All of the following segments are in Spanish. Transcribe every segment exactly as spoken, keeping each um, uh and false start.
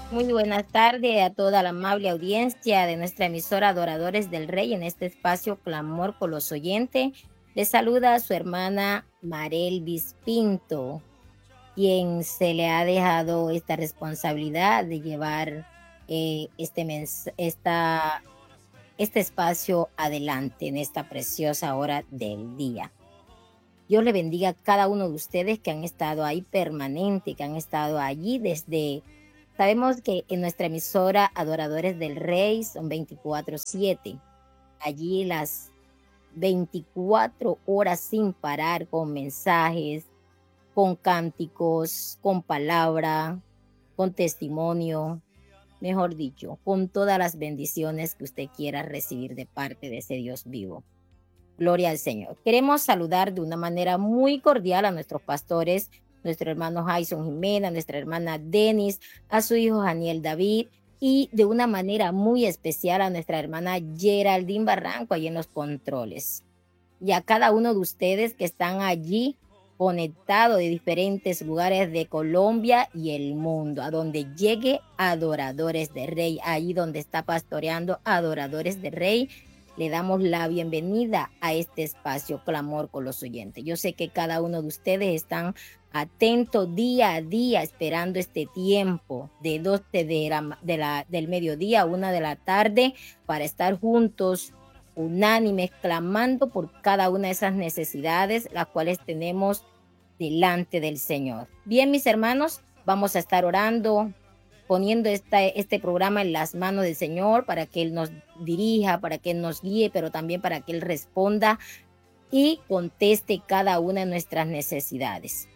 Muy buenas tardes a toda la amable audiencia de nuestra emisora Adoradores del Rey en este espacio Clamor con los oyentes. Les saluda a su hermana Marelvis Pinto, quien se le ha dejado esta responsabilidad de llevar eh, este, mens esta, este espacio adelante en esta preciosa hora del día. Dios le bendiga a cada uno de ustedes que han estado ahí permanente, que han estado allí desde... Sabemos que en nuestra emisora Adoradores del Rey son veinticuatro siete. Allí las veinticuatro horas sin parar con mensajes, con cánticos, con palabra, con testimonio, mejor dicho, con todas las bendiciones que usted quiera recibir de parte de ese Dios vivo. Gloria al Señor. Queremos saludar de una manera muy cordial a nuestros pastores, nuestro hermano Jason Jimena, nuestra hermana Denis, a su hijo Daniel David y de una manera muy especial a nuestra hermana Geraldine Barranco ahí en los controles. Y a cada uno de ustedes que están allí conectados de diferentes lugares de Colombia y el mundo, a donde llegue Adoradores de Rey, ahí donde está pastoreando Adoradores de Rey. Le damos la bienvenida a este espacio Clamor con los oyentes. Yo sé que cada uno de ustedes están atentos día a día esperando este tiempo de doce de la, de la, del mediodía a una de la tarde para estar juntos, unánimes, clamando por cada una de esas necesidades, las cuales tenemos delante del Señor. Bien, mis hermanos, vamos a estar orando, poniendo esta, este programa en las manos del Señor para que Él nos dirija, para que Él nos guíe, pero también para que Él responda y conteste cada una de nuestras necesidades.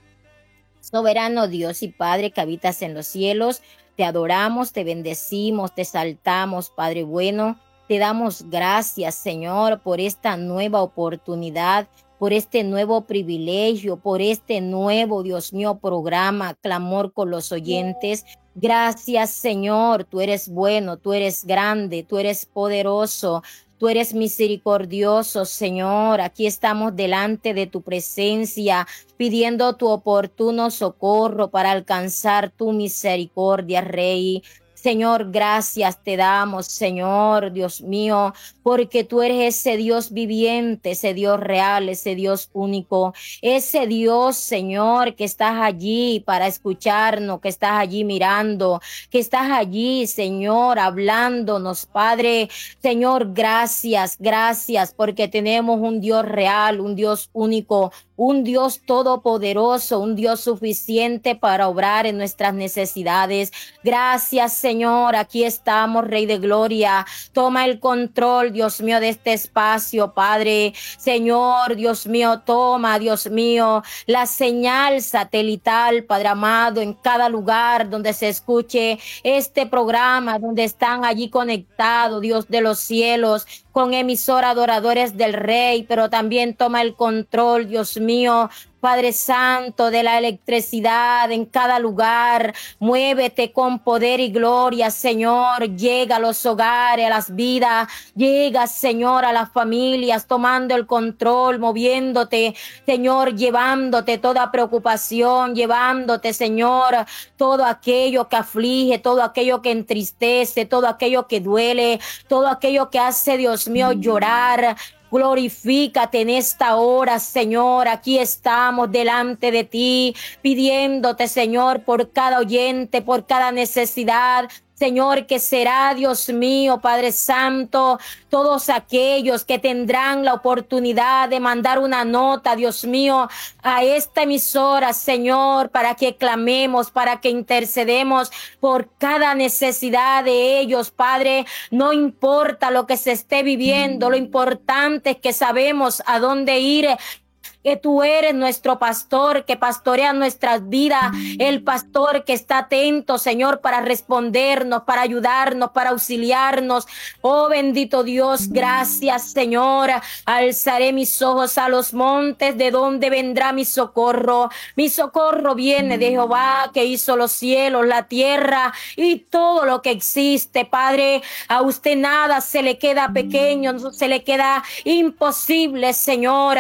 Soberano Dios y Padre que habitas en los cielos, te adoramos, te bendecimos, te exaltamos, Padre bueno. Te damos gracias, Señor, por esta nueva oportunidad, por este nuevo privilegio, por este nuevo, Dios mío, programa, Clamor con los oyentes. Gracias, Señor, tú eres bueno, tú eres grande, tú eres poderoso, tú eres misericordioso, Señor. Aquí estamos delante de tu presencia, pidiendo tu oportuno socorro para alcanzar tu misericordia, Rey. Señor, gracias te damos, Señor, Dios mío, porque tú eres ese Dios viviente, ese Dios real, ese Dios único, ese Dios, Señor, que estás allí para escucharnos, que estás allí mirando, que estás allí, Señor, hablándonos, Padre. Señor, gracias, gracias, porque tenemos un Dios real, un Dios único, un Dios todopoderoso, un Dios suficiente para obrar en nuestras necesidades. Gracias, Señor. Aquí estamos, Rey de Gloria. Toma el control, Dios mío, de este espacio, Padre. Señor, Dios mío, toma, Dios mío, la señal satelital, Padre amado, en cada lugar donde se escuche este programa, donde están allí conectados, Dios de los cielos, con emisora Adoradores del Rey, pero también toma el control, Dios mío, Padre Santo, de la electricidad en cada lugar. Muévete con poder y gloria, Señor. Llega a los hogares, a las vidas. Llega, Señor, a las familias, tomando el control, moviéndote, Señor, llevándote toda preocupación, llevándote, Señor, todo aquello que aflige, todo aquello que entristece, todo aquello que duele, todo aquello que hace, Dios mío, llorar. Glorifícate en esta hora, Señor. Aquí estamos delante de ti, pidiéndote, Señor, por cada oyente, por cada necesidad. Señor, que será, Dios mío, Padre Santo, todos aquellos que tendrán la oportunidad de mandar una nota, Dios mío, a esta emisora, Señor, para que clamemos, para que intercedemos por cada necesidad de ellos, Padre. No importa lo que se esté viviendo, lo importante es que sabemos a dónde ir, que tú eres nuestro pastor, que pastorea nuestras vidas, el pastor que está atento, Señor, para respondernos, para ayudarnos, para auxiliarnos. Oh, bendito Dios, gracias, Señor. Alzaré mis ojos a los montes, ¿de dónde vendrá mi socorro? Mi socorro viene de Jehová, que hizo los cielos, la tierra y todo lo que existe, Padre. A usted nada se le queda pequeño, no se le queda imposible, Señor.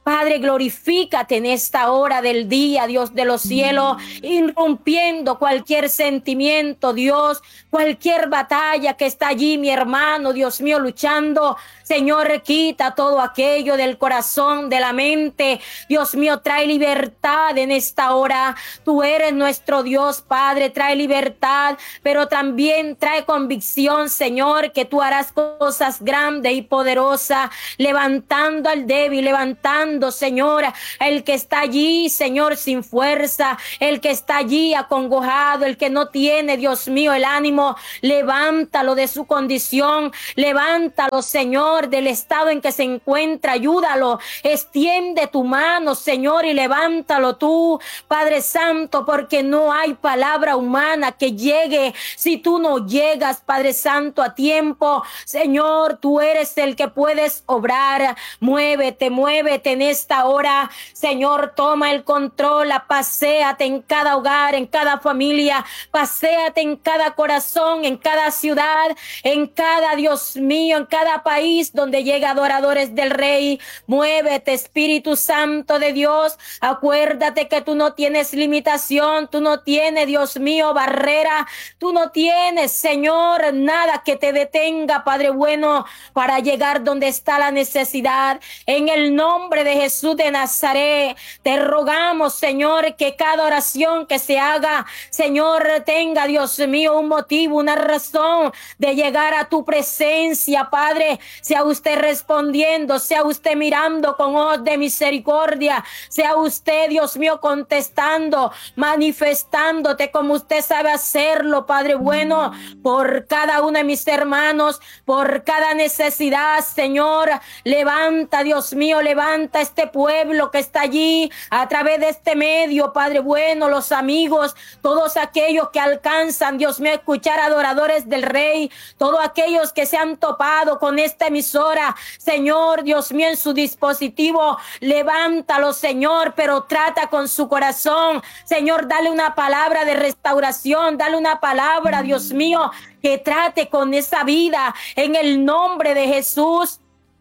Padre, glorifícate en esta hora del día, Dios de los cielos, irrumpiendo cualquier sentimiento, Dios, cualquier batalla que está allí, mi hermano, Dios mío, luchando. Señor, quita todo aquello del corazón, de la mente. Dios mío, trae libertad en esta hora. Tú eres nuestro Dios, Padre, trae libertad, pero también trae convicción, Señor, que tú harás cosas grandes y poderosas, levantando al débil, levantando, Señor, el que está allí, Señor, sin fuerza, el que está allí acongojado, el que no tiene, Dios mío, el ánimo. Levántalo de su condición, levántalo, Señor, del estado en que se encuentra, ayúdalo, extiende tu mano, Señor, y levántalo tú, Padre Santo, porque no hay palabra humana que llegue si tú no llegas, Padre Santo, a tiempo. Señor, tú eres el que puedes obrar. Muévete, muévete en esta hora, Señor, toma el control, paséate en cada hogar, en cada familia, paséate en cada corazón, en cada ciudad, en cada, Dios mío, en cada país donde llega adoradores del Rey. Muévete, Espíritu Santo de Dios. Acuérdate que tú no tienes limitación, tú no tienes, Dios mío, barrera, tú no tienes, Señor, nada que te detenga, Padre bueno, para llegar donde está la necesidad. En el nombre de Jesús de Nazaret, te rogamos, Señor, que cada oración que se haga, Señor, tenga, Dios mío, un motivo, una razón de llegar a tu presencia, Padre. Sea usted respondiendo, sea usted mirando con ojos de misericordia, sea usted, Dios mío, contestando, manifestándote como usted sabe hacerlo, Padre bueno, por cada uno de mis hermanos, por cada necesidad, Señor. Levanta, Dios mío, levanta este pueblo que está allí a través de este medio, Padre bueno, los amigos, todos aquellos que alcanzan, Dios mío, a escuchar adoradores del Rey, todos aquellos que se han topado con esta emisora, Señor, Dios mío, en su dispositivo, levántalo, Señor, pero trata con su corazón, Señor, dale una palabra de restauración, dale una palabra, Dios mío, que trate con esa vida, en el nombre de Jesús.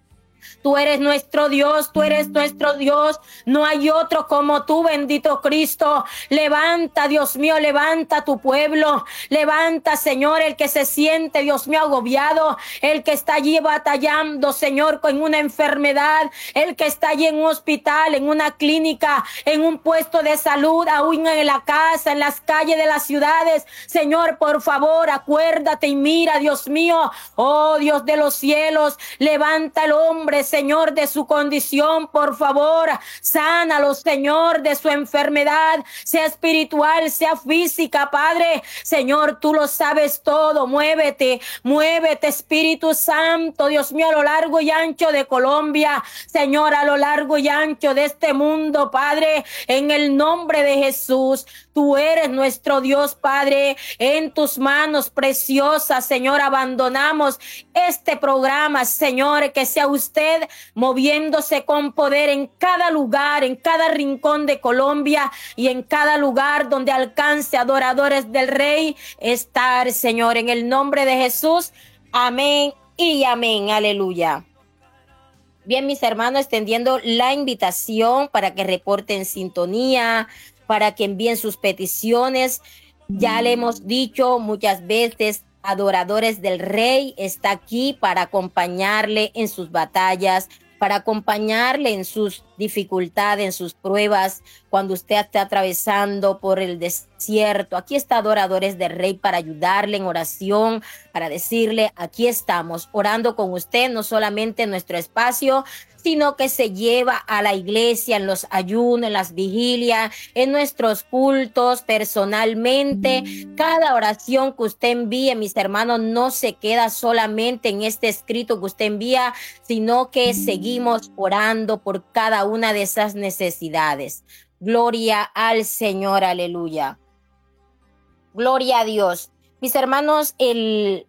Tú eres nuestro Dios, tú eres nuestro Dios. No hay otro como tú, bendito Cristo. Levanta, Dios mío, levanta tu pueblo. Levanta, Señor, el que se siente, Dios mío, agobiado. El que está allí batallando, Señor, con una enfermedad. El que está allí en un hospital, en una clínica, en un puesto de salud, aún en la casa, en las calles de las ciudades. Señor, por favor, acuérdate y mira, Dios mío. Oh, Dios de los cielos, levanta el hombre, Señor, de su condición, por favor, sánalo, Señor, de su enfermedad, sea espiritual, sea física, Padre. Señor, tú lo sabes todo. Muévete, muévete, Espíritu Santo, Dios mío, a lo largo y ancho de Colombia, Señor, a lo largo y ancho de este mundo, Padre, en el nombre de Jesús. Tú eres nuestro Dios, Padre. En tus manos preciosas, Señor, abandonamos este programa, Señor, que sea usted moviéndose con poder en cada lugar, en cada rincón de Colombia y en cada lugar donde alcance adoradores del Rey estar, Señor, en el nombre de Jesús. Amén y amén. Aleluya. Bien, mis hermanos, extendiendo la invitación para que reporten sintonía, para que envíen sus peticiones. Ya le hemos dicho muchas veces, Adoradores del Rey está aquí para acompañarle en sus batallas, para acompañarle en sus dificultades, en sus pruebas, cuando usted esté atravesando por el desierto. Aquí está Adoradores del Rey para ayudarle en oración, para decirle, aquí estamos orando con usted, no solamente en nuestro espacio, sino que se lleva a la iglesia en los ayunos, en las vigilias, en nuestros cultos, personalmente. Cada oración que usted envíe, mis hermanos, no se queda solamente en este escrito que usted envía, sino que seguimos orando por cada una de esas necesidades. Gloria al Señor, aleluya. Gloria a Dios. Mis hermanos, el...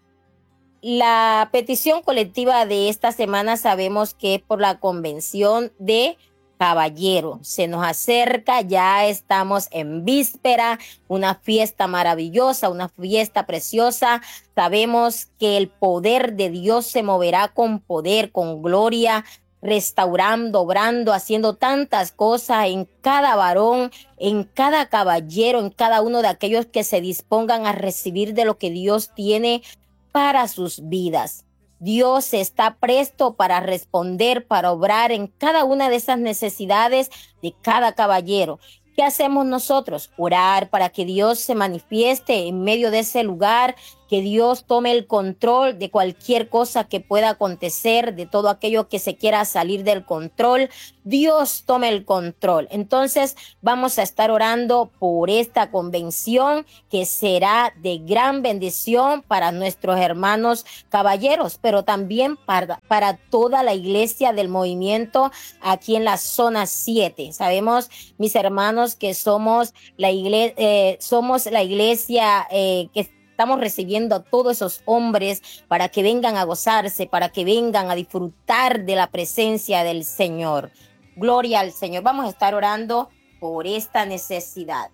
la petición colectiva de esta semana sabemos que es por la convención de caballero. Se nos acerca, ya estamos en víspera, una fiesta maravillosa, una fiesta preciosa. Sabemos que el poder de Dios se moverá con poder, con gloria, restaurando, obrando, haciendo tantas cosas en cada varón, en cada caballero, en cada uno de aquellos que se dispongan a recibir de lo que Dios tiene para sus vidas. Dios está presto para responder, para obrar en cada una de esas necesidades de cada caballero. ¿Qué hacemos nosotros? Orar para que Dios se manifieste en medio de ese lugar, que Dios tome el control de cualquier cosa que pueda acontecer, de todo aquello que se quiera salir del control. Dios tome el control. Entonces vamos a estar orando por esta convención que será de gran bendición para nuestros hermanos caballeros, pero también para, para toda la iglesia del movimiento aquí en la zona siete. Sabemos, mis hermanos, que somos la iglesia, eh, somos la iglesia eh, que estamos recibiendo a todos esos hombres para que vengan a gozarse, para que vengan a disfrutar de la presencia del Señor. Gloria al Señor. Vamos a estar orando por esta necesidad.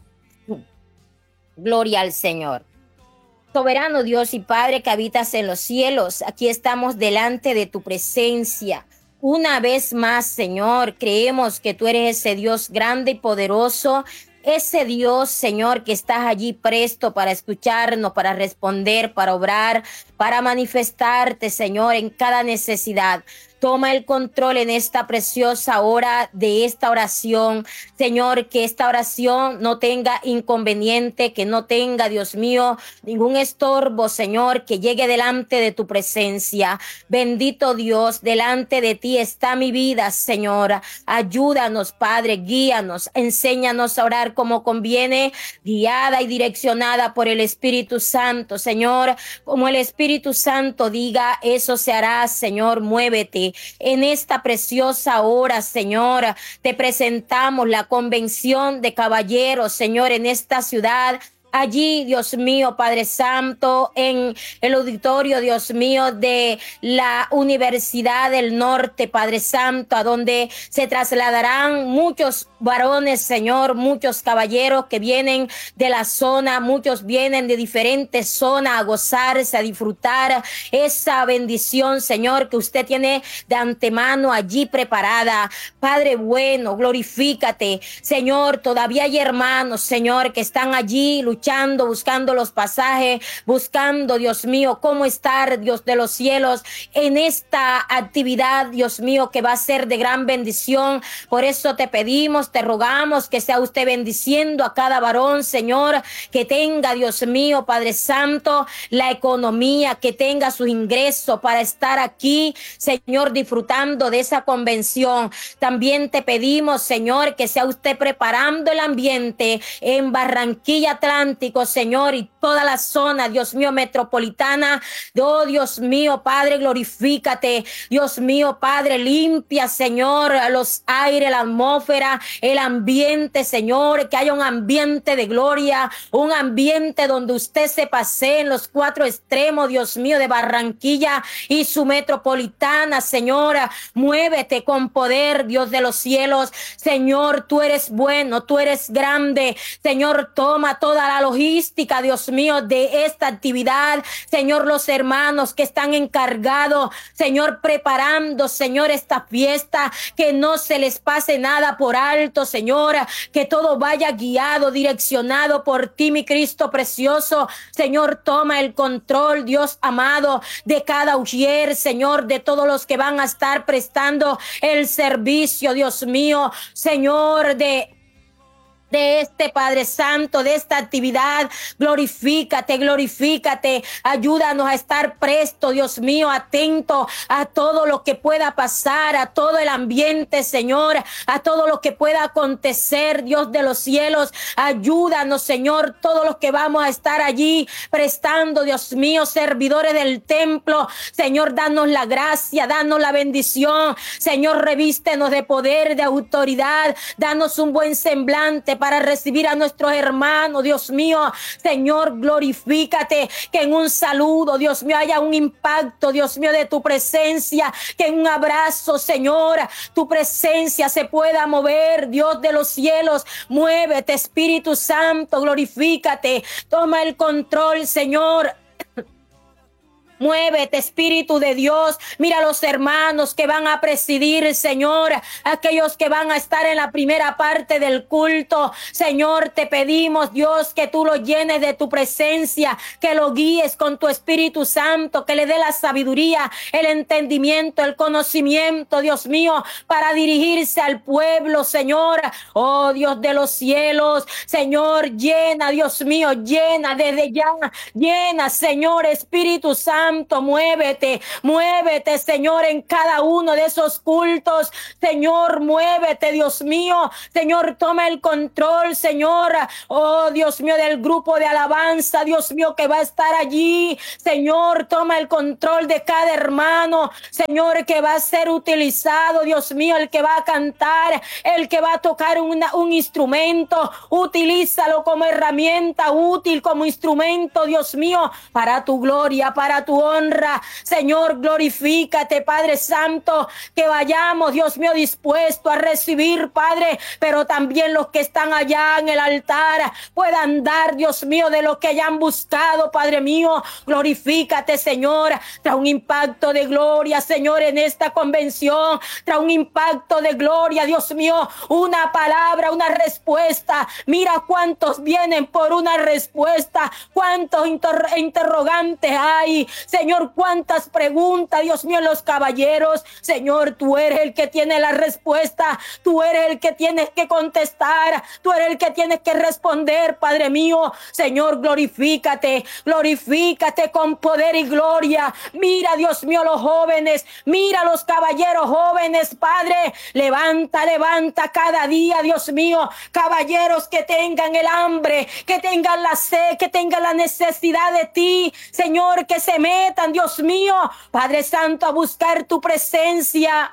Gloria al Señor. Soberano Dios y Padre que habitas en los cielos, aquí estamos delante de tu presencia. Una vez más, Señor, creemos que tú eres ese Dios grande y poderoso, ese Dios, Señor, que estás allí presto para escucharnos, para responder, para obrar, para manifestarte, Señor, en cada necesidad. Toma el control en esta preciosa hora de esta oración. Señor, que esta oración no tenga inconveniente, que no tenga, Dios mío, ningún estorbo, Señor, que llegue delante de tu presencia. Bendito Dios, delante de ti está mi vida, Señor. Ayúdanos, Padre, guíanos, enséñanos a orar como conviene, guiada y direccionada por el Espíritu Santo, Señor. Como el Espíritu Santo diga, eso se hará, Señor, muévete. En esta preciosa hora, Señor, te presentamos la convención de caballeros, Señor, en esta ciudad. Allí, Dios mío, Padre Santo, en el auditorio, Dios mío, de la Universidad del Norte, Padre Santo, a donde se trasladarán muchos varones, Señor, muchos caballeros que vienen de la zona, muchos vienen de diferentes zonas a gozarse, a disfrutar esa bendición, Señor, que usted tiene de antemano allí preparada. Padre bueno, glorifícate, Señor. Todavía hay hermanos, Señor, que están allí luchando, Luchando, buscando los pasajes, buscando, Dios mío, cómo estar, Dios de los cielos, en esta actividad, Dios mío, que va a ser de gran bendición. Por eso te pedimos, te rogamos que sea usted bendiciendo a cada varón, Señor, que tenga, Dios mío, Padre Santo, la economía, que tenga sus ingresos para estar aquí, Señor, disfrutando de esa convención. También te pedimos, Señor, que sea usted preparando el ambiente en Barranquilla Atlántico, Señor, y toda la zona, Dios mío, metropolitana. Oh, Dios mío, Padre, glorifícate. Dios mío, Padre, limpia, Señor, los aires, la atmósfera, el ambiente, Señor, que haya un ambiente de gloria, un ambiente donde usted se pasee en los cuatro extremos, Dios mío, de Barranquilla y su metropolitana, Señora. Muévete con poder, Dios de los cielos. Señor, tú eres bueno, tú eres grande. Señor, toma toda la logística, Dios mío, de esta actividad. Señor, los hermanos que están encargados, Señor, preparando, Señor, esta fiesta, que no se les pase nada por alto, Señor, que todo vaya guiado, direccionado por ti, mi Cristo precioso. Señor, toma el control, Dios amado, de cada ujier, Señor, de todos los que van a estar prestando el servicio, Dios mío, Señor, de de este Padre Santo, de esta actividad. Glorifícate, glorifícate. Ayúdanos a estar presto, Dios mío, atento a todo lo que pueda pasar, a todo el ambiente, Señor, a todo lo que pueda acontecer, Dios de los cielos. Ayúdanos, Señor, todos los que vamos a estar allí prestando, Dios mío, servidores del templo. Señor, danos la gracia, danos la bendición. Señor, revístenos de poder, de autoridad. Danos un buen semblante para recibir a nuestros hermanos, Dios mío. Señor, glorifícate, que en un saludo, Dios mío, haya un impacto, Dios mío, de tu presencia, que en un abrazo, Señor, tu presencia se pueda mover, Dios de los cielos. Muévete, Espíritu Santo, glorifícate, toma el control, Señor. Muévete, Espíritu de Dios. Mira los hermanos que van a presidir, Señor, aquellos que van a estar en la primera parte del culto. Señor, te pedimos, Dios, que tú lo llenes de tu presencia, que lo guíes con tu Espíritu Santo, que le dé la sabiduría, el entendimiento, el conocimiento, Dios mío, para dirigirse al pueblo, Señor. Oh, Dios de los cielos, Señor, llena, Dios mío, llena desde ya, llena, Señor, Espíritu Santo, muévete, muévete, Señor, en cada uno de esos cultos, Señor, muévete, Dios mío, Señor, toma el control, Señor, oh, Dios mío, del grupo de alabanza, Dios mío, que va a estar allí, Señor, toma el control de cada hermano, Señor, que va a ser utilizado, Dios mío, el que va a cantar, el que va a tocar una, un instrumento, utilízalo como herramienta útil, como instrumento, Dios mío, para tu gloria, para tu honra, Señor, glorifícate, Padre Santo, que vayamos, Dios mío, dispuesto a recibir, Padre, pero también los que están allá en el altar puedan dar, Dios mío, de lo que ya han buscado, Padre mío, glorifícate, Señor, trae un impacto de gloria, Señor, en esta convención, trae un impacto de gloria, Dios mío, una palabra, una respuesta. Mira cuántos vienen por una respuesta, cuántos inter interrogantes hay, Señor, cuántas preguntas, Dios mío, los caballeros, Señor, tú eres el que tiene la respuesta, tú eres el que tienes que contestar, tú eres el que tienes que responder, Padre mío, Señor, glorifícate, glorifícate con poder y gloria. Mira, Dios mío, los jóvenes, mira los caballeros jóvenes, Padre, levanta, levanta cada día, Dios mío, caballeros que tengan el hambre, que tengan la sed, que tengan la necesidad de ti, Señor, que se metan, Dios mío, Padre Santo, a buscar tu presencia.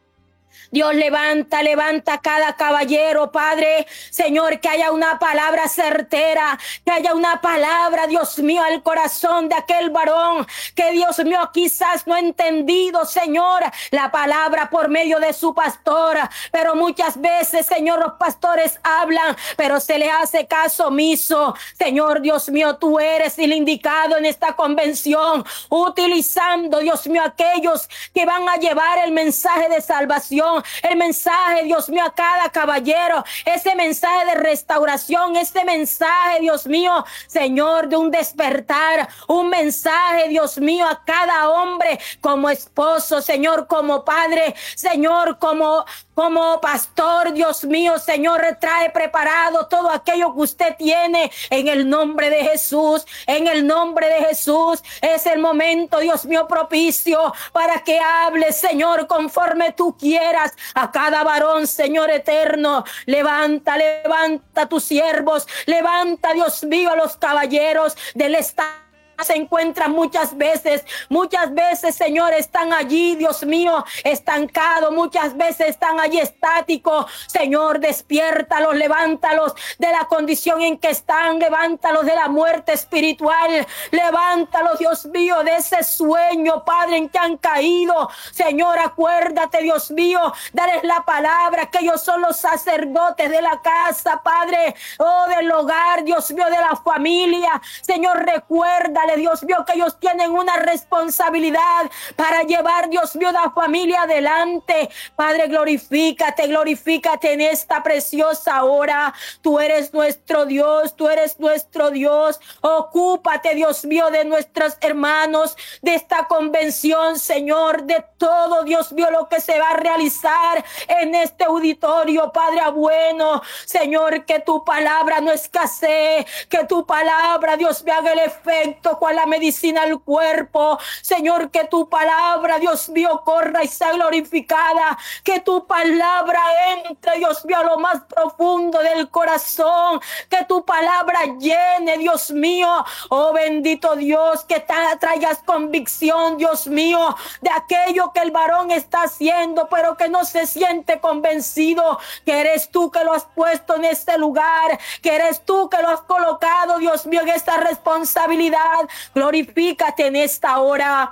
Dios, levanta, levanta cada caballero, Padre, Señor, que haya una palabra certera, que haya una palabra, Dios mío, al corazón de aquel varón que, Dios mío, quizás no ha entendido, Señor, la palabra por medio de su pastor, pero muchas veces, Señor, los pastores hablan, pero se le hace caso omiso. Señor, Dios mío, tú eres el indicado en esta convención, utilizando, Dios mío, aquellos que van a llevar el mensaje de salvación, el mensaje, Dios mío, a cada caballero, ese mensaje de restauración, ese mensaje, Dios mío, Señor, de un despertar, un mensaje, Dios mío, a cada hombre como esposo, Señor, como padre, Señor, como como pastor, Dios mío, Señor, trae preparado todo aquello que usted tiene en el nombre de Jesús, en el nombre de Jesús. Es el momento, Dios mío, propicio para que hables, Señor, conforme tú quieras a cada varón, Señor eterno. Levanta, levanta a tus siervos, levanta, Dios mío, a los caballeros del estado. Se encuentran muchas veces, muchas veces, Señor, están allí, Dios mío, estancados, muchas veces están allí estáticos. Señor, despiértalos, levántalos de la condición en que están, levántalos de la muerte espiritual, levántalos, Dios mío, de ese sueño, Padre, en que han caído. Señor, acuérdate, Dios mío, darles la palabra, que ellos son los sacerdotes de la casa, Padre, oh, del hogar, Dios mío, de la familia. Señor, recuerda, Dios mío, que ellos tienen una responsabilidad para llevar, Dios mío, la familia adelante. Padre, glorifícate, glorifícate en esta preciosa hora. Tú eres nuestro Dios, tú eres nuestro Dios. Ocúpate, Dios mío, de nuestros hermanos, de esta convención, Señor, de todo, Dios mío, lo que se va a realizar en este auditorio, Padre bueno. Señor, que tu palabra no escasee, que tu palabra, Dios, me haga el efecto cual la medicina al cuerpo. Señor, que tu palabra, Dios mío, corra y sea glorificada, que tu palabra entre, Dios mío, a lo más profundo del corazón, que tu palabra llene, Dios mío, oh bendito Dios, que traigas convicción, Dios mío, de aquello que el varón está haciendo, pero que no se siente convencido, que eres tú que lo has puesto en este lugar, que eres tú que lo has colocado, Dios mío, en esta responsabilidad. Glorifícate en esta hora.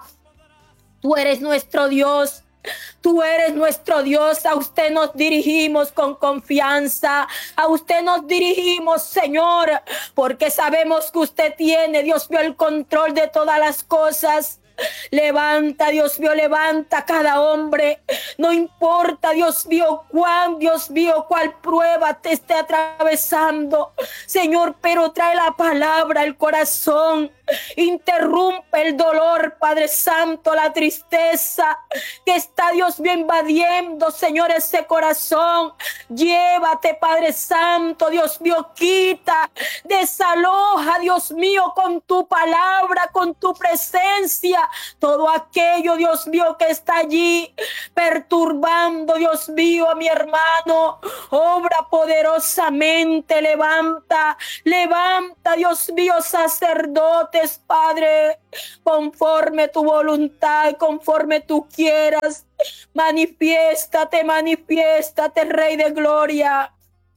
Tú eres nuestro Dios. Tú eres nuestro Dios, a usted nos dirigimos con confianza, a usted nos dirigimos, Señor, porque sabemos que usted tiene, Dios mío, el control de todas las cosas. Levanta, Dios mío, levanta cada hombre. No importa, Dios mío, cuán, Dios mío, cuál prueba te esté atravesando, Señor, pero trae la palabra al corazón. Interrumpe el dolor, Padre Santo, la tristeza que está, Dios mío, invadiendo, Señor, ese corazón. Llévate, Padre Santo, Dios mío, quita, desaloja, Dios mío, con tu palabra, con tu presencia, todo aquello, Dios mío, que está allí perturbando, Dios mío, a mi hermano. Obra poderosamente, levanta, levanta, Dios mío, sacerdotes, Padre, conforme tu voluntad, conforme tú quieras. Manifiéstate, manifiéstate, Rey de Gloria.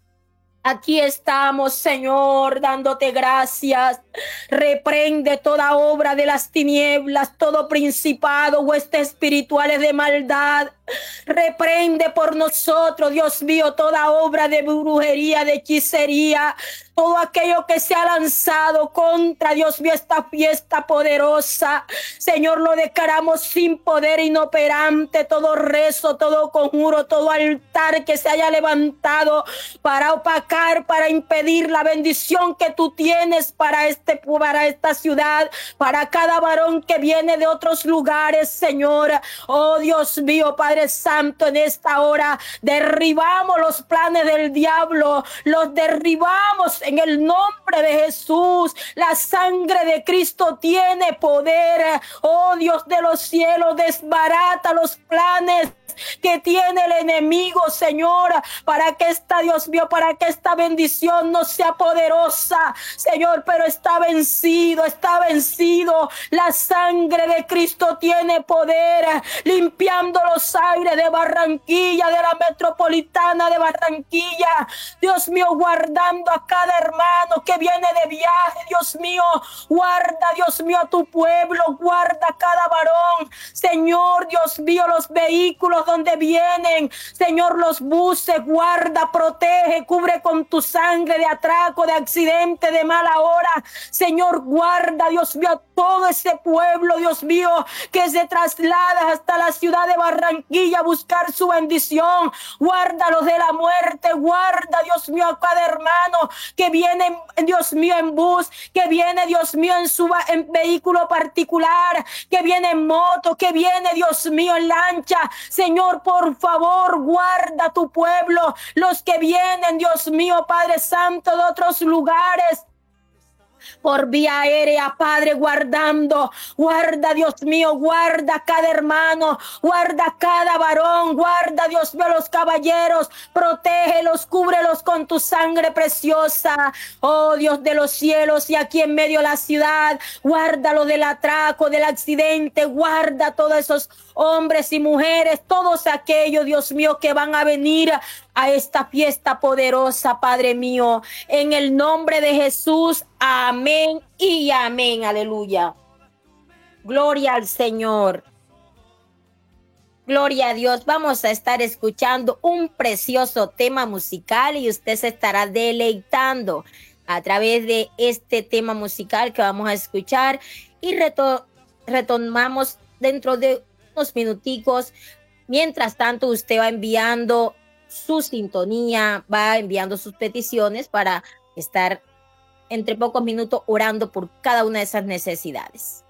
Aquí estamos, Señor, dándote gracias. Reprende toda obra de las tinieblas, todo principado, huestes espirituales de maldad. Reprende por nosotros, Dios mío, toda obra de brujería, de hechicería, todo aquello que se ha lanzado contra, Dios mío, esta fiesta poderosa. Señor, lo declaramos sin poder, inoperante, todo rezo, todo conjuro, todo altar que se haya levantado para opacar, para impedir la bendición que tú tienes para, este, para esta ciudad, para cada varón que viene de otros lugares, Señor. Oh, Dios mío, Padre Santo, en esta hora derribamos los planes del diablo, los derribamos en el nombre de Jesús. La sangre de Cristo tiene poder. Oh, Dios de los cielos, desbarata los planes que tiene el enemigo, Señor, para que esta, Dios mío, para que esta bendición no sea poderosa, Señor, pero está vencido, está vencido. La sangre de Cristo tiene poder, limpiando los aires de Barranquilla, de la metropolitana de Barranquilla, Dios mío, guardando a cada hermano que viene de viaje, Dios mío, guarda, Dios mío, a tu pueblo, guarda a cada varón, Señor, Dios mío, los vehículos donde vienen, Señor, los buses, guarda, protege, cubre con tu sangre de atraco, de accidente, de mala hora, Señor, guarda, Dios mío, a todo ese pueblo, Dios mío, que se traslada hasta la ciudad de Barranquilla a buscar su bendición, guárdalos de la muerte, guarda, Dios mío, a cada hermano que viene, Dios mío, en bus, que viene, Dios mío, en su en vehículo particular, que viene en moto, que viene, Dios mío, en lancha, Señor, por favor, guarda a tu pueblo, los que vienen, Dios mío, Padre Santo, de otros lugares, por vía aérea, Padre, guardando, guarda, Dios mío, guarda cada hermano, guarda cada varón, guarda, Dios mío, los caballeros, protégelos, cúbrelos con tu sangre preciosa, oh Dios de los cielos, y aquí en medio de la ciudad, guárdalo del atraco, del accidente, guarda a todos esos hombres y mujeres, todos aquellos, Dios mío, que van a venir a esta fiesta poderosa, Padre mío, en el nombre de Jesús, amén y amén, aleluya. Gloria al Señor. Gloria a Dios. Vamos a estar escuchando un precioso tema musical y usted se estará deleitando a través de este tema musical que vamos a escuchar y reto retomamos dentro de unos minuticos. Mientras tanto, usted va enviando su sintonía, va enviando sus peticiones para estar entre pocos minutos orando por cada una de esas necesidades.